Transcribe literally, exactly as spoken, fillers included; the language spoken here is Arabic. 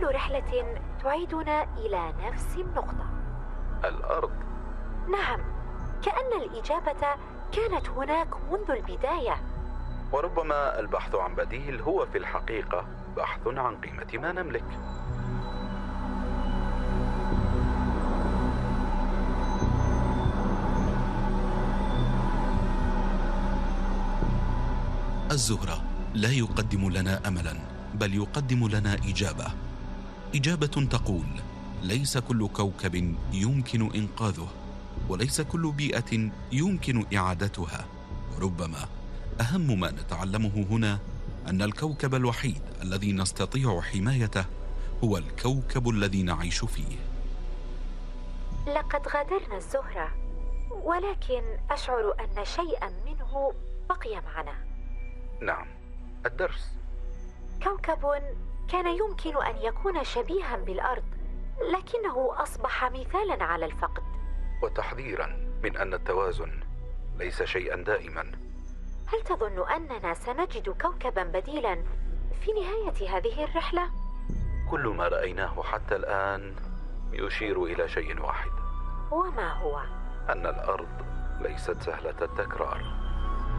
كل رحلة تعيدنا إلى نفس النقطة. الأرض. نعم، كأن الإجابة كانت هناك منذ البداية. وربما البحث عن بديل هو في الحقيقة بحث عن قيمة ما نملك. الزهرة لا يقدم لنا أملا، بل يقدم لنا إجابة. إجابة تقول: ليس كل كوكب يمكن إنقاذه، وليس كل بيئة يمكن إعادتها. وربما أهم ما نتعلمه هنا أن الكوكب الوحيد الذي نستطيع حمايته هو الكوكب الذي نعيش فيه. لقد غادرنا الزهرة، ولكن أشعر أن شيئا منه بقي معنا. نعم، الدرس. كوكب كان يمكن أن يكون شبيها بالأرض، لكنه أصبح مثالا على الفقد، وتحذيرا من أن التوازن ليس شيئا دائما. هل تظن أننا سنجد كوكبا بديلا في نهاية هذه الرحلة؟ كل ما رأيناه حتى الآن يشير إلى شيء واحد. وما هو؟ أن الأرض ليست سهلة التكرار.